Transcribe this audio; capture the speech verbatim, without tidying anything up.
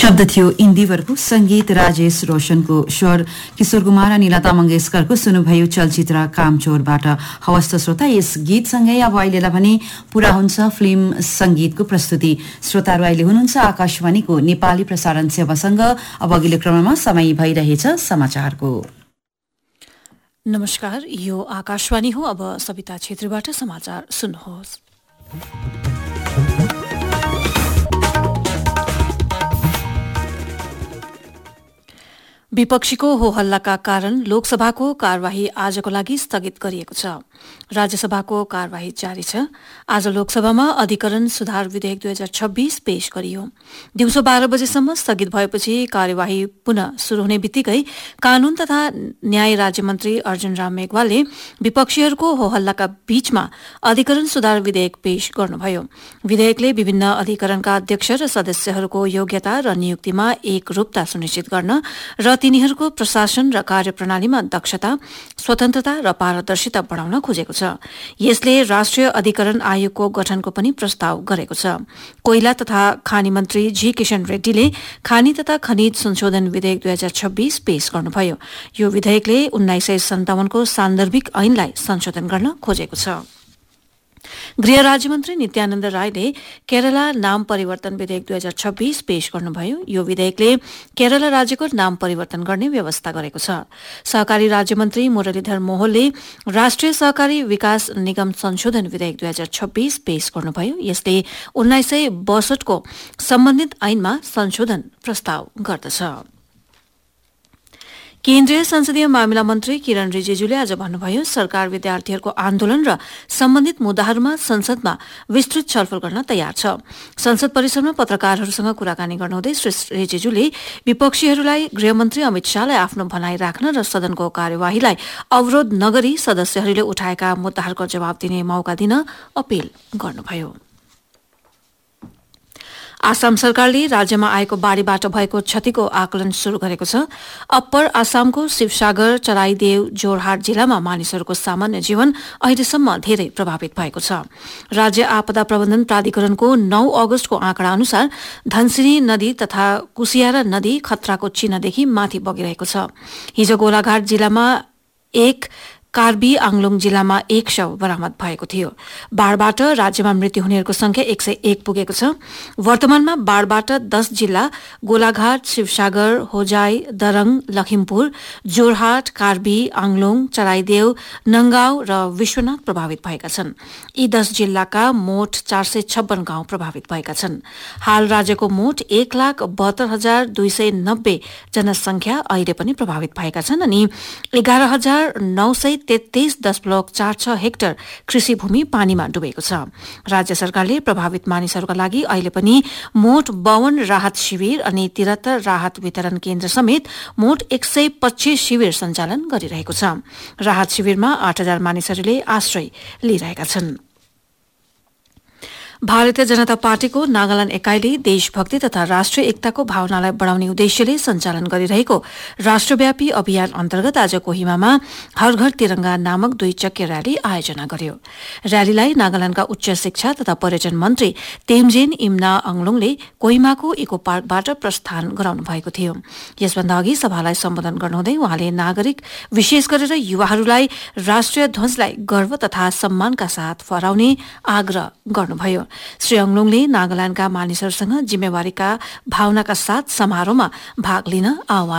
शब्द थियो इन्दीवरको, संगीत राजेश रोशनको, स्वर किशोर कुमार अनि लता मंगेशकरको। सुन्नुभयो चलचित्र कामचोरबाट। हवस् त श्रोता, यस गीतसँगै अब अहिलेलाई भने पूरा हुन्छ फिल्म संगीतको प्रस्तुति। श्रोताहरू अहिले हुनुहुन्छ आकाशवाणीको नेपाली प्रसारण सेवासँग। अब अघिल्लो क्रममा समय भइरहेछ समाचारको। नमस्कार, यो आकाशवाणी हो। अब सविता छेत्रीबाट समाचार सुन्नुहोस्। विपक्षीको हो हल्लाका कारण लोकसभाको कार्यवाही आजको लागि स्थगित गरिएको छ। राज्यसभाको कार्यवाही जारी छ। आज लोकसभामा अधिकरण सुधार विधेयक दुई हजार छब्बीस पेश गरियो। दिउँसो बाह्र बजेसम्म स्थगित भएपछि कार्यवाही पुनः शुरू हुने बित्तिकै कानून तथा न्याय राज्यमन्त्री अर्जुन राम मेघवालले विपक्षीहरूको हो हल्लाका बीचमा अधिकरण सुधार विधेयक पेश गर्नुभयो। विधेयकले विभिन्न अधिकरणका अध्यक्ष र सदस्यहरूको योग्यता र नियुक्तिमा एकरूपता सुनिश्चित गर्न र तिनीहरूको प्रशासन र कार्यप्रणालीमा दक्षता, स्वतन्त्रता र पारदर्शिता बढाउन खोजेको छ। यसले राष्ट्रिय अधिकरण आयोगको गठनको पनि प्रस्ताव गरेको छ। कोइला तथा खानी मन्त्री जी किशन रेड्डीले खानी तथा खनिज संशोधन विधेयक दुई हजार छब्बीस पेश गर्नुभयो। यो विधेयकले उन्नाइस सय सन्ताउन्नको सान्दर्भिक ऐनलाई संशोधन गर्न खोजेको छ। गृह राज्यमन्त्री नित्यानन्द रायले केरला नाम परिवर्तन विधेयक दुई हजार छब्बीस पेश गर्नुभयो। यो विधेयकले केरला राज्यको नाम परिवर्तन गर्ने व्यवस्था गरेको छ। सहकारी राज्यमन्त्री मुरलीधर मोहोलले राष्ट्रिय सहकारी विकास निगम संशोधन विधेयक दुई हजार छब्बीस पेश गर्नुभयो। यसले उन्नाइस सय बसठको सम्बन्धित ऐनमा संशोधन प्रस्ताव गर्दछ। केन्द्रीय संसदीय मामिला मन्त्री किरण रिजिजुले आज भन्नुभयो, सरकार विद्यार्थीहरूको आन्दोलन र सम्बन्धित मुद्दाहरूमा संसदमा विस्तृत छलफल गर्न तयार छ। संसद परिसरमा पत्रकारहरूसँग कुराकानी गर्नुहुँदै श्री रिजिजुले विपक्षीहरूलाई गृहमन्त्री अमित शाहलाई आफ्नो भनाई राख्न र सदनको कार्यवाहीलाई अवरोध नगरी सदस्यहरूले उठाएका मुद्दाहरूको जवाब दिने मौका दिन अपील गर्नुभयो। आसाम सरकारले राज्यमा आएको बाढ़ीबाट भएको क्षतिको आकलन शुरू गरेको छ। अप्पर आसामको शिवसागर, चराईदेव, जोरहाट जिल्लामा मानिसहरूको सामान्य जीवन अहिलेसम्म धेरै प्रभावित भएको छ। राज्य आपदा प्रबन्धन प्राधिकरणको नौ अगस्तको आँकडा अनुसार धनसिरी नदी तथा कुसियारा नदी खतराको चिन्हदेखि माथि बगिरहेको छ। हिजो गोलाघाट जिल्लामा एक, कार्बी आङलोङ जिल्लामा एक शव बरामद भएको थियो। बाढ़बाट राज्यमा मृत्यु हुनेहरूको संख्या एक सय एक पुगेको छ। वर्तमानमा बाढ़बाट दस जिल्ला गोलाघाट, शिवसागर, होजाई, दरङ, लखिमपुर, जोरहाट, कार्बी आङलोङ, चराईदेव, नंगाउ र विश्वनाथ प्रभावित भएका छन्। यी दस जिल्लाका मोट चार सय छप्पन गाउँ प्रभावित भएका छन्। हाल राज्यको मोट एक लाख बहत्तर हजार दुई सय नब्बे जनसंख्या अहिले पनि प्रभावित भएका छन् अनि एघार हजार नौ सय तेत्तीस दशमलव चार छ हेक्टर कृषि भूमि पानीमा डुबेको छ। राज्य सरकारले प्रभावित मानिसहरूका लागि अहिले पनि मोट बावन राहत शिविर अनि तिहत्तर राहत वितरण केन्द्र समेत मोट एक सय पच्चीस शिविर सञ्चालन गरिरहेको छ। राहत शिविरमा आठ हजार मानिसहरूले आश्रय लिइरहेका छन्। भारतीय जनता पार्टीको नागाल्याण्ड एकाइले देशभक्ति तथा राष्ट्रिय एकताको भावनालाई बढ़ाउने उद्देश्यले सञ्चालन गरिरहेको राष्ट्रव्यापी अभियान अन्तर्गत आज कोहिमामा हर घर तिरंगा नामक दुई चक्के रयाली आयोजना गर्यो। रयालीलाई नागाल्याण्डका उच्च शिक्षा तथा पर्यटन मन्त्री तेमजेन इम्ना अङलोङले कोहिमाको इको पार्कबाट प्रस्थान गराउनु भएको थियो। यसभन्दा अघि सभालाई सम्बोधन गर्नुहुँदै उहाँले नागरिक विशेष गरेर युवाहरूलाई राष्ट्रिय ध्वजलाई गर्व तथा सम्मानका साथ फहराउने आग्रह गर्नुभयो। श्री अङलोङले नागाल्याण्डका मानिसहरूसँग जिम्मेवारीका भावनाका साथ समारोहमा भाग लिन आह्वान